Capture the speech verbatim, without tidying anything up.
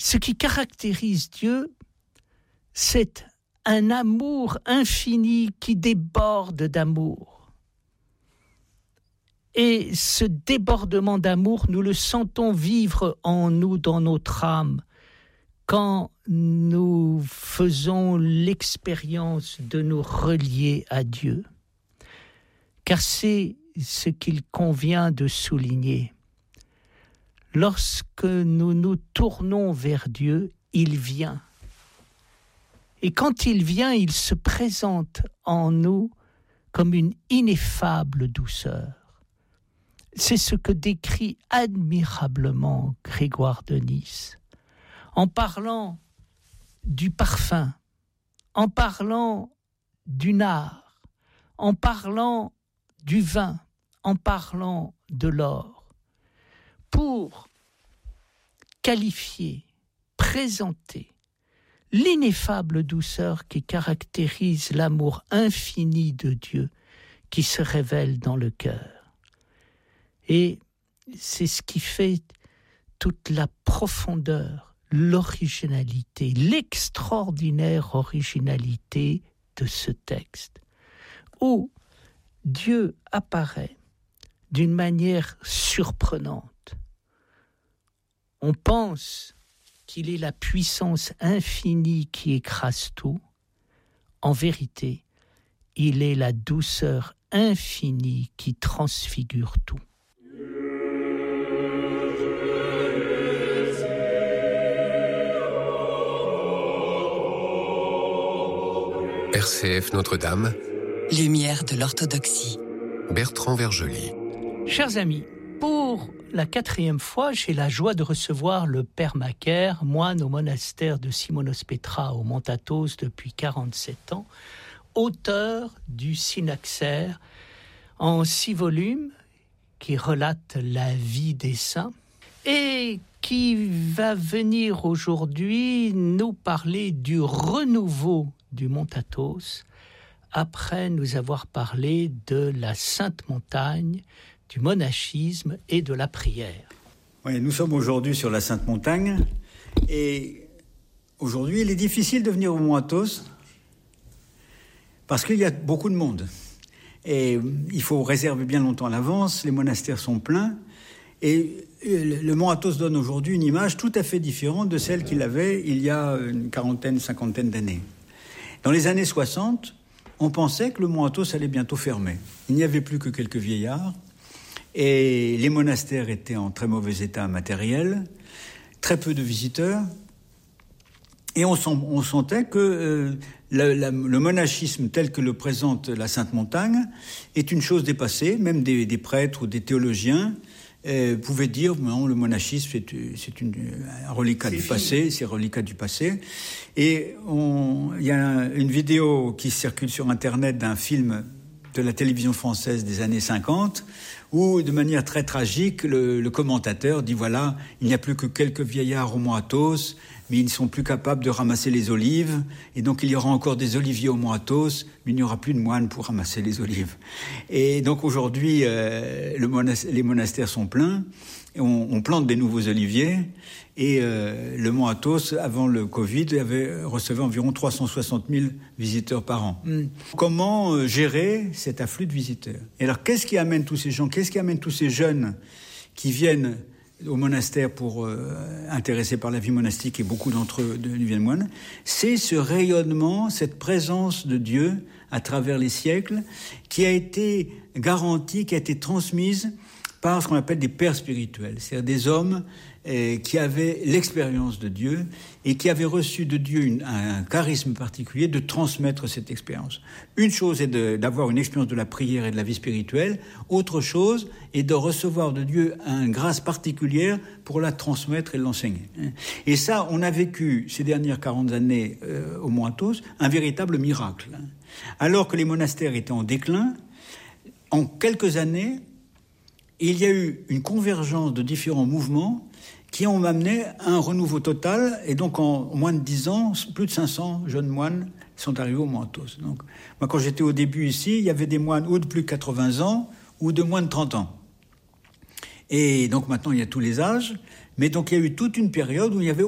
Ce qui caractérise Dieu, c'est un amour infini qui déborde d'amour. Et ce débordement d'amour, nous le sentons vivre en nous, dans notre âme, quand nous faisons l'expérience de nous relier à Dieu. Car c'est ce qu'il convient de souligner. Lorsque nous nous tournons vers Dieu, il vient. Et quand il vient, il se présente en nous comme une ineffable douceur. C'est ce que décrit admirablement Grégoire de Nice, en parlant du parfum, en parlant du nard, en parlant du vin, en parlant de l'or, pour qualifier, présenter l'ineffable douceur qui caractérise l'amour infini de Dieu qui se révèle dans le cœur. Et c'est ce qui fait toute la profondeur, l'originalité, l'extraordinaire originalité de ce texte, où Dieu apparaît d'une manière surprenante. On pense qu'il est la puissance infinie qui écrase tout. En vérité, il est la douceur infinie qui transfigure tout. R C F Notre-Dame. Lumière de l'orthodoxie. Bertrand Vergely. Chers amis, pour la quatrième fois, j'ai la joie de recevoir le Père Macaire, moine au monastère de Simonos Petra au Mont Athos depuis quarante-sept ans, auteur du Synaxaire en six volumes qui relate la vie des saints et qui va venir aujourd'hui nous parler du renouveau du Mont Athos après nous avoir parlé de la Sainte Montagne, du monachisme et de la prière. Oui, nous sommes aujourd'hui sur la Sainte Montagne et aujourd'hui il est difficile de venir au Mont Athos parce qu'il y a beaucoup de monde et il faut réserver bien longtemps à l'avance, les monastères sont pleins et le Mont Athos donne aujourd'hui une image tout à fait différente de celle qu'il avait il y a une quarantaine, cinquantaine d'années. Dans les années soixante, on pensait que le Mont Athos allait bientôt fermer. Il n'y avait plus que quelques vieillards et les monastères étaient en très mauvais état matériel, très peu de visiteurs et on, sent, on sentait que euh, la, la, le monachisme tel que le présente la Sainte Montagne est une chose dépassée, même des, des prêtres ou des théologiens Euh, pouvait dire non, le monachisme c'est, c'est une, un reliquat c'est du fini. passé, c'est un reliquat du passé. Et il y a une vidéo qui circule sur Internet d'un film de la télévision française des années cinquante où, de manière très tragique, le, le commentateur dit voilà, il n'y a plus que quelques vieillards au Mont Athos, mais ils ne sont plus capables de ramasser les olives, et donc il y aura encore des oliviers au Mont Athos, mais il n'y aura plus de moines pour ramasser les olives. Et donc aujourd'hui, euh, le monas- les monastères sont pleins, et on, on plante des nouveaux oliviers, et euh, le Mont Athos, avant le Covid, avait recevait environ trois cent soixante mille visiteurs par an. Mm. Comment euh, gérer cet afflux de visiteurs ? Et alors, qu'est-ce qui amène tous ces gens ? Qu'est-ce qui amène tous ces jeunes qui viennent au monastère pour euh, intéressés par la vie monastique, et beaucoup d'entre eux deviennent moines, c'est ce rayonnement, cette présence de Dieu à travers les siècles qui a été garantie, qui a été transmise par ce qu'on appelle des pères spirituels, c'est-à-dire des hommes euh, qui avaient l'expérience de Dieu et qui avaient reçu de Dieu une, un charisme particulier de transmettre cette expérience. Une chose est de, d'avoir une expérience de la prière et de la vie spirituelle, autre chose est de recevoir de Dieu une grâce particulière pour la transmettre et l'enseigner. Et ça, on a vécu ces dernières quarante années euh, au Mont Athos un véritable miracle. Alors que les monastères étaient en déclin, en quelques années, il y a eu une convergence de différents mouvements qui ont amené à un renouveau total. Et donc, en moins de dix ans, plus de cinq cents jeunes moines sont arrivés au Mont Athos. Donc, moi, quand j'étais au début ici, il y avait des moines ou de plus de quatre-vingts ans ou de moins de trente ans. Et donc, maintenant, il y a tous les âges. Mais donc, il y a eu toute une période où il n'y avait